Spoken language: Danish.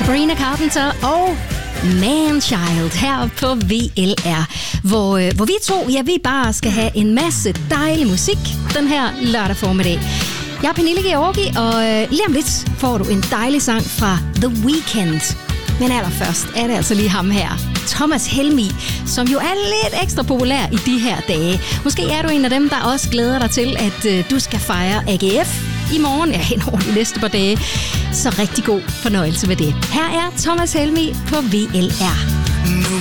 Sabrina Carpenter og Manchild her på VLR, hvor vi to, vi bare skal have en masse dejlig musik den her lørdag formiddag. Jeg er Pernille Georgi, og lige om lidt får du en dejlig sang fra The Weeknd. Men allerførst er det altså lige ham her, Thomas Helmig, som jo er lidt ekstra populær i de her dage. Måske er du en af dem, der også glæder dig til, at du skal fejre AGF i morgen, hen over de næste par dage. Så rigtig god fornøjelse med det. Her er Thomas Helmig på VLR. Nu